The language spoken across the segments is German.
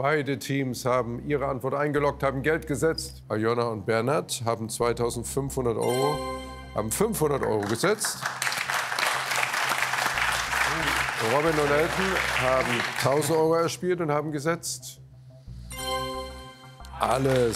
Beide Teams haben ihre Antwort eingeloggt, haben Geld gesetzt. Aljona und Bernhard haben 2.500 Euro, haben 500 Euro gesetzt. Robin und Elton haben 1.000 Euro erspielt und haben gesetzt. Alles.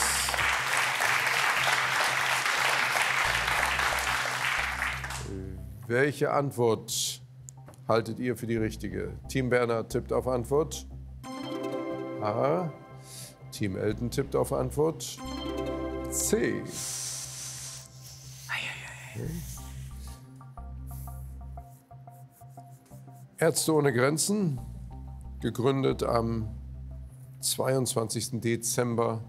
Welche Antwort haltet ihr für die richtige? Team Bernhard tippt auf Antwort A. Team Elton tippt auf Antwort C. Ärzte ohne Grenzen, gegründet am 22. Dezember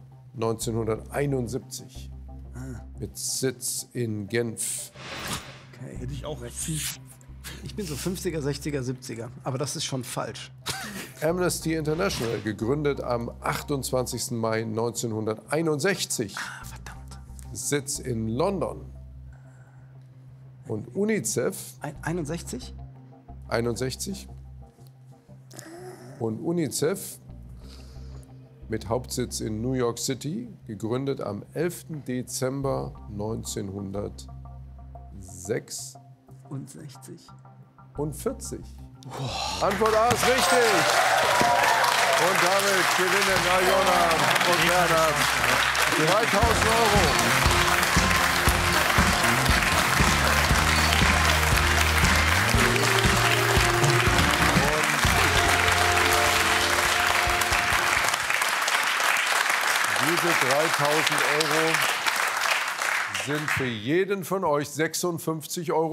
1971 mit Sitz in Genf. Okay. Hätte ich auch recht. Ich bin so 50er, 60er, 70er, aber das ist schon falsch. Amnesty International, gegründet am 28. Mai 1961. Verdammt. Sitz in London. Und UNICEF, 61? 61. Und UNICEF mit Hauptsitz in New York City, gegründet am 11. Dezember 1946. Und 40. Antwort A ist richtig. Und damit gewinnen Aljona und Bernhard 3.000 Euro. Diese 3.000 Euro sind für jeden von euch 56,60 Euro.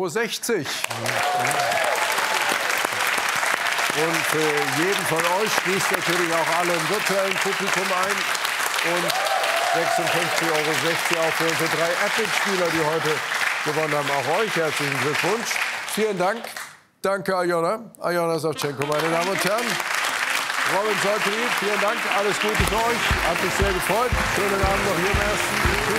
Und für jeden von euch schließt natürlich auch alle im virtuellen Publikum ein. Und 56,60 Euro auch für unsere 3 Apple-Spieler, die heute gewonnen haben. Auch euch herzlichen Glückwunsch. Vielen Dank. Danke, Aljona. Aljona Savchenko, meine Damen und Herren. Robin Solteri, vielen Dank. Alles Gute für euch. Hat mich sehr gefreut. Schönen Abend noch hier im ersten.